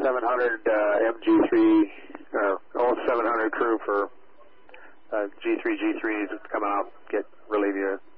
700 MG3, or 0700 crew for G3 G3s coming out, relieve you